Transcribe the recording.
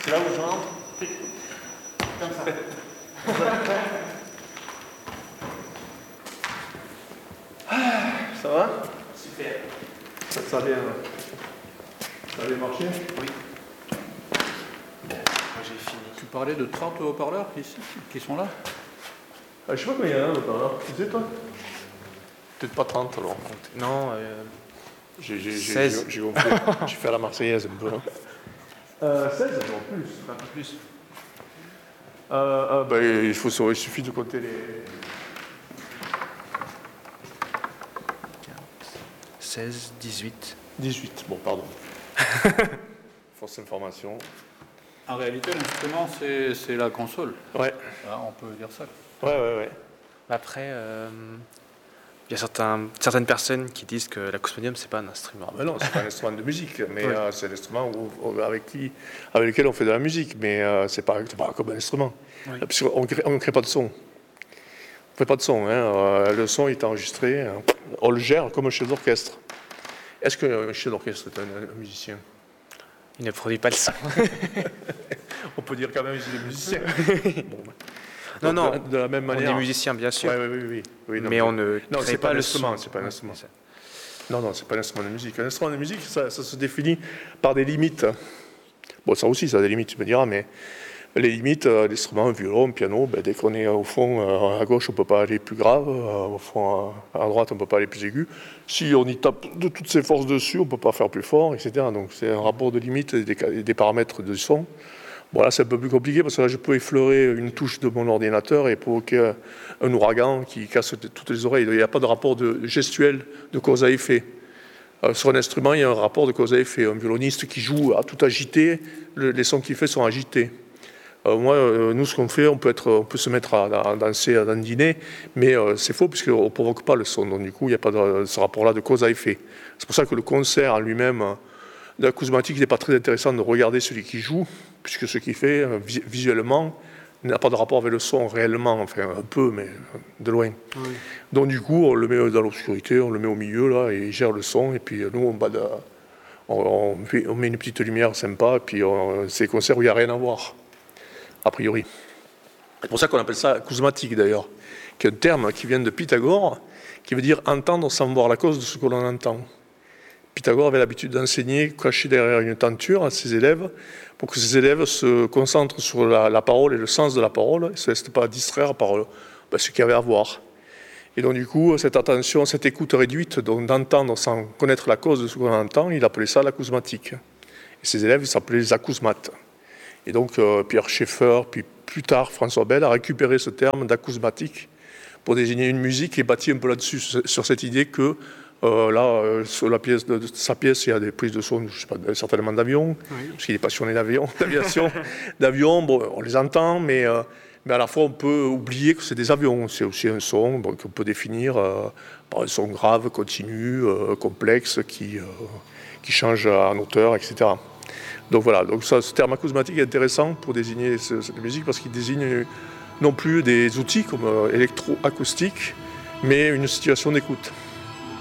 C'est là où je rentre. Comme ça. Ça va? Super. Ça a bien marché? Oui. Bon, moi j'ai fini. Tu parlais de 30 haut-parleurs ici, qui sont là? Je sais pas combien il y en a là. Tu sais toi? Peut-être pas 30 alors. Non, J'ai 16. gonflé. J'ai fait la Marseillaise un peu. 16 non plus. Un peu plus. Il suffit de compter les. 16, 18. 18, bon pardon. Fausse information. En réalité, l'instrument, c'est la console. Ouais. Ah, on peut dire ça. Ouais. Après, il y a certaines personnes qui disent que l'acousmodium, c'est pas un instrument. Mais non, c'est pas un instrument de musique, mais Oui. c'est un instrument avec lequel on fait de la musique, mais c'est pas comme un instrument. Oui. Parce qu'on ne crée pas de son. On ne fait pas de son. Le son est enregistré, on le gère comme un chef d'orchestre. Est-ce qu'un chef d'orchestre est un musicien? Il ne produit pas le son. On peut dire quand même qu'il est musicien. Non, non, de la même manière. on est musicien, bien sûr. Oui, non, mais on ne non, crée c'est pas le l'instrument, son. c'est pas un Ouais, instrument. c'est ça. Non, c'est pas un instrument de musique. Un instrument de musique, ça se définit par des limites. Bon, ça aussi, ça a des limites, tu me diras, mais les limites, l'instrument, un violon, un piano, dès qu'on est au fond, à gauche, on ne peut pas aller plus grave, au fond, à droite, on ne peut pas aller plus aigu. Si on y tape de toutes ses forces dessus, on ne peut pas faire plus fort, etc. Donc c'est un rapport de limites et des paramètres de son. Bon, là, c'est un peu plus compliqué parce que là, je peux effleurer une touche de mon ordinateur et provoquer un ouragan qui casse toutes les oreilles. Il n'y a pas de rapport gestuel de cause à effet. Sur un instrument, il y a un rapport de cause à effet. Un violoniste qui joue à tout agiter, les sons qu'il fait sont agités. Nous, ce qu'on fait, on peut se mettre à danser, à dandiner, mais c'est faux puisqu'on ne provoque pas le son. Donc, du coup, il n'y a pas ce rapport-là de cause à effet. C'est pour ça que le concert en lui-même de l'acousmatique n'est pas très intéressant de regarder celui qui joue, puisque ce qu'il fait visuellement n'a pas de rapport avec le son réellement, enfin un peu, mais de loin. Oui. Donc du coup, on le met dans l'obscurité, on le met au milieu, là, et il gère le son, et puis nous, on met une petite lumière sympa, et puis c'est des concerts où il n'y a rien à voir, a priori. C'est pour ça qu'on appelle ça acousmatique, d'ailleurs, qui est un terme qui vient de Pythagore, qui veut dire entendre sans voir la cause de ce que l'on entend. Pythagore avait l'habitude d'enseigner caché derrière une tenture à ses élèves pour que ses élèves se concentrent sur la parole et le sens de la parole et ne se laissent pas distraire par ce qu'il y avait à voir. Et donc du coup, cette attention, cette écoute réduite, donc d'entendre sans connaître la cause de ce qu'on entend, il appelait ça l'acousmatique. Et ses élèves s'appelaient les acousmates. Et donc Pierre Schaeffer, puis plus tard François Bell a récupéré ce terme d'acousmatique pour désigner une musique et bâti un peu là-dessus, sur cette idée que sur sa pièce, il y a des prises de son, je sais pas, certainement d'avion, Oui. parce qu'il est passionné d'aviation, bon, on les entend, mais à la fois on peut oublier que c'est des avions. C'est aussi un son qu'on peut définir par un son grave, continu, complexe, qui change en hauteur, etc. Donc voilà, donc ce terme acousmatique est intéressant pour désigner cette musique, parce qu'il désigne non plus des outils comme électroacoustique, mais une situation d'écoute.